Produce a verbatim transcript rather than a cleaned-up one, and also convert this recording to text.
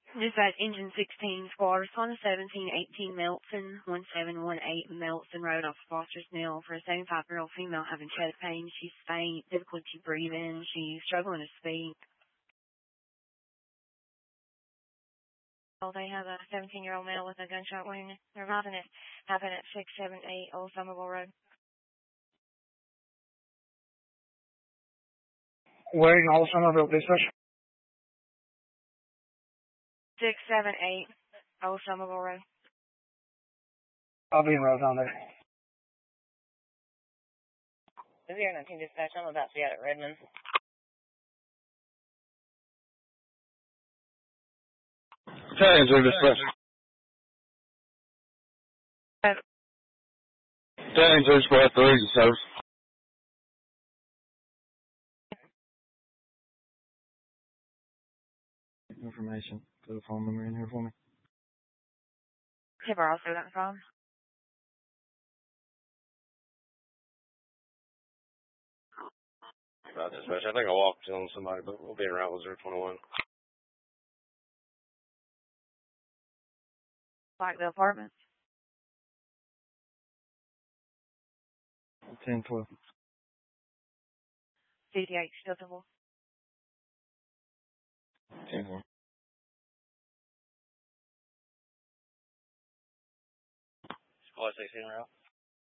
Dispatch Engine sixteen, Squad, respond to seventeen eighteen Melton, one seven one eight Melton Road off Foster's Mill for a seventy-five-year-old female having chest pain. She's faint, difficulty breathing, she's struggling to speak. Well, they have a seventeen-year-old male with a gunshot wound. They're arriving at, happened at six seven eight Old Somerville Road. Where in Old Somerville, dispatch? six seven eight Old Somerville Road. I'll be in road down there. zero nineteen dispatch, I'm about to be out at Redmond. ten two dispatch. ten two squad three to service. Information. Put a phone number in here for me. Tipper also got the phone. About dispatch. I think I walked on somebody, but we'll be around with zero twenty-one. Like the apartment. ten twelve. C T H, still simple. ten four. Squad sixteen route.